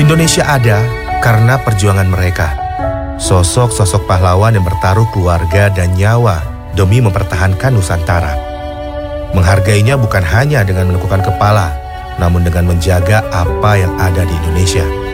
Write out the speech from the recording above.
Indonesia ada karena perjuangan mereka. Sosok-sosok pahlawan yang bertaruh keluarga dan nyawa demi mempertahankan Nusantara. Menghargainya bukan hanya dengan menundukkan kepala, namun dengan menjaga apa yang ada di Indonesia.